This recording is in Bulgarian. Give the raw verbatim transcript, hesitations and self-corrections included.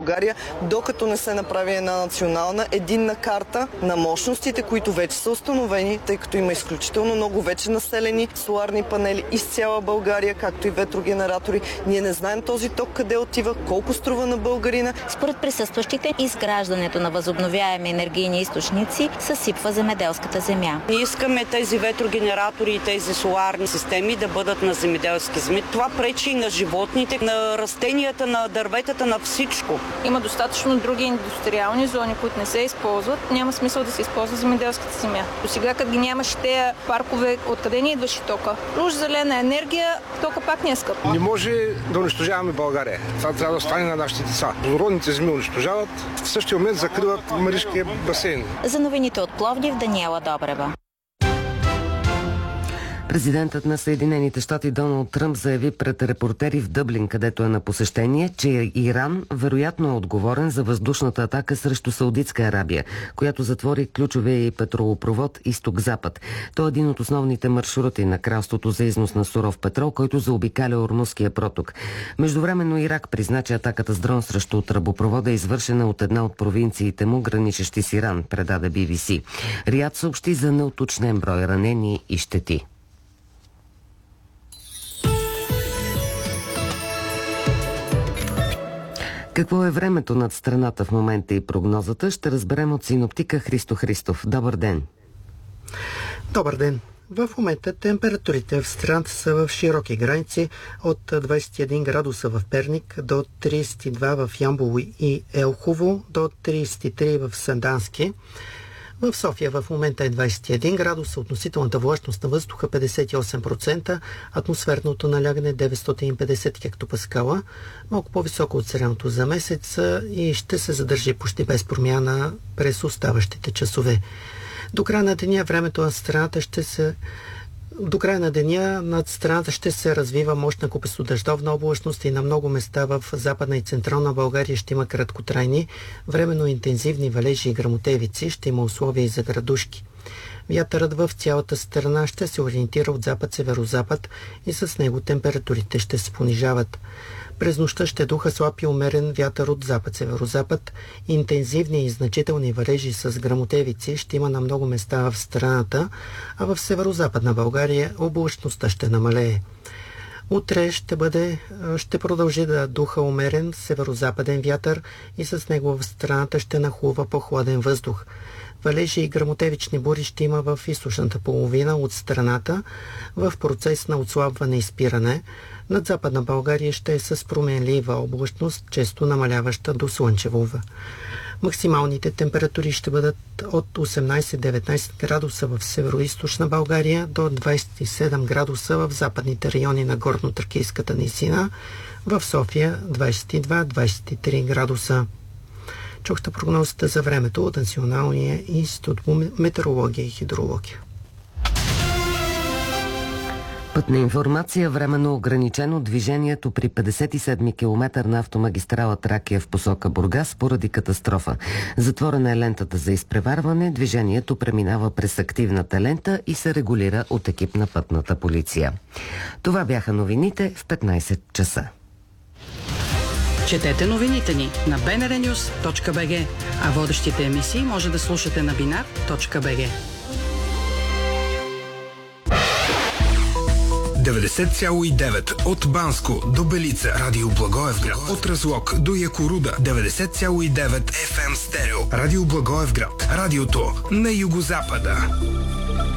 България, докато не се направи една национална единна карта на мощностите, които вече са установени, тъй като има изключително много вече населени соларни панели из цяла България, както и ветрогенератори. Ние не знаем този ток къде отива, колко струва на българина. Според присъстващите, изграждането на възобновяеми енергийни източници съсипва земеделската земя. Ние искаме тези ветрогенератори и тези соларни системи да бъдат на земеделски земи. Това пречи и на животните, на растенията, на дърветата, на всичко. Има достатъчно други индустриални зони, които не се използват. Няма смисъл да се използва земеделската земя. До сега, като ги нямаше тези паркове, откъде ни идваше тока? Плюс зелена енергия, тока пак не е скъп. Не може да унищожаваме България. Това трябва да стане на нашите деца. Плодородните земи унищожават, в същия момент закриват Маришкия басейн. За новините от Пловдив, Даниела Добрева. Президентът на Съединените щати Доналд Тръмп заяви пред репортери в Дъблин, където е на посещение, че Иран вероятно е отговорен за въздушната атака срещу Саудитска Арабия, която затвори ключовия и петролопровод Изток-Запад. Той е един от основните маршрути на кралството за износ на суров петрол, който заобикаля Ормузския проток. Междувременно Ирак призна, че атаката с дрон срещу тръбопровода е извършена от една от провинциите му, граничещи с Иран, предаде Би Би Си. Риад съобщи за неуточнен брой ранени и щети. Какво е времето над страната в момента и прогнозата, ще разберем от синоптика Христо Христов. Добър ден! Добър ден! В момента температурите в страната са в широки граници от двадесет и един градуса в Перник до тридесет и два в Ямбол и Елхово, до тридесет и три в Сандански. В София в момента е двадесет и един градуса, относителната влажност на въздуха петдесет и осем процента, атмосферното налягане деветстотин и петдесет хектопаскала, малко по-високо от средното за месеца и ще се задържи почти без промяна през оставащите часове. До края на деня времето на страната ще се До края на деня над страната ще се развива мощна купестодъждовна облачност и на много места в Западна и Централна България ще има краткотрайни, временно интензивни валежи и гръмотевици, ще има условия и за градушки. Вятърът в цялата страна ще се ориентира от запад-северозапад и с него температурите ще се понижават. През нощта ще духа слаб и умерен вятър от запад-северозапад. Интензивни и значителни валежи с гръмотевици ще има на много места в страната, а в северозападна България облачността ще намалее. Утре ще, бъде, ще продължи да духа умерен северозападен вятър и с него в страната ще нахлува по-хладен въздух. Валежи и гръмотевични бури ще има в източната половина от страната в процес на отслабване и спиране. Над Западна България ще е с променлива облачност, често намаляваща до слънчевова. Максималните температури ще бъдат от осемнадесет до деветнадесет градуса в североизточна България до двадесет и седем градуса в западните райони на Горно-Тракийската низина, в София двадесет и два до двадесет и три градуса. Чухте прогнозата за времето от Националния институт по метеорология и хидрология. Пътна информация. Временно ограничено движението при петдесет и седми километър на автомагистрала Тракия в посока Бургас поради катастрофа. Затворена е лентата за изпреварване. Движението преминава през активната лента и се регулира от екип на пътната полиция. Това бяха новините в петнадесет часа. Четете новините ни на би ен ар нюз точка би джи, а водещите емисии може да слушате на бинар точка би джи. деветдесет цяло и девет от Банско до Белица, Радио Благоевград, от Разлог до Якоруда, деветдесет цяло и девет еф ем стерео, Радио Благоевград, радиото на югозапада.